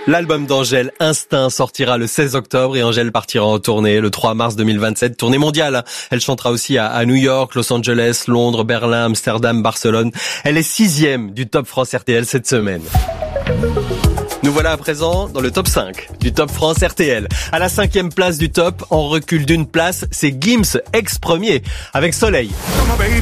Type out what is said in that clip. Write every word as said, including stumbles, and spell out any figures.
L'album d'Angèle, Instinct, sortira le seize octobre et Angèle partira en tournée le trois mars deux mille vingt-sept, tournée mondiale. Elle chantera aussi à, à New York, Los Angeles, Londres, Berlin, Amsterdam, Barcelone. Elle est sixième du Top France R T L cette semaine. Nous voilà à présent dans le top cinq du Top France R T L. À la cinquième place du top, en recul d'une place, c'est Gims, ex-premier, avec Soleil. Come on, baby,